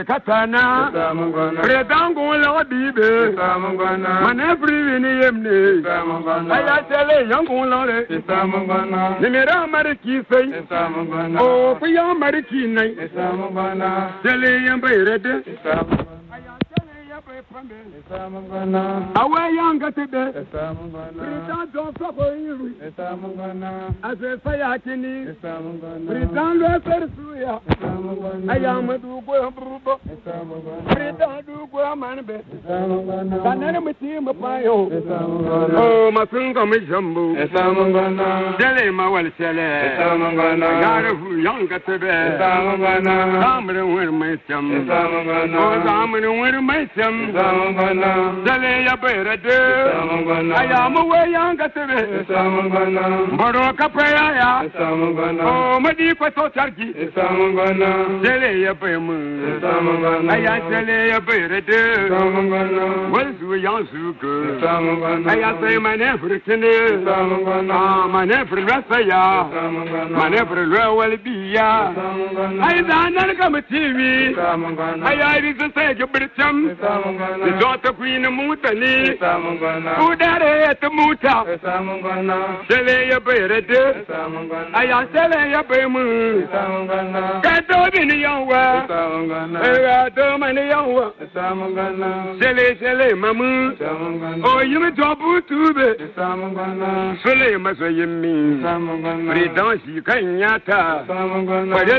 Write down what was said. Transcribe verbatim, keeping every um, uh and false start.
Katana, Redango la Bibe, Manevri in Yemne, I tell a young Lore, Nimera Mariki say, Oh, we are Marikina, Tele Yambe. Away younger today, don't trouble you. As a Sayatini, Return Suya. I am a Dugo Brubo, Return Dugo Manbe, Sanamity Mapayo. Oh, my finger, my jumbo, Delema will sell it. Younger today, I'm with my chum, I'm with my chum. Zaleya Berade, I am away younger today. Baroka Praya, oh, Madipa Totarki, Zaleya Bemu, I am Zaleya Berade, where's the young Zuka? I am saying my neighbor, ah, my neighbor Rasaya, my neighbor will be ya. I don't come to T V. I did to say a Britam. The daughter Queen Mutani, who died at the Muta, Selaya Berede, I am Selaya Bemu, Kato in the young world, Adam and the young world, Sele Sele Mamu, oh, you may drop to the Sele Masayimi, Ridansi Kanyata.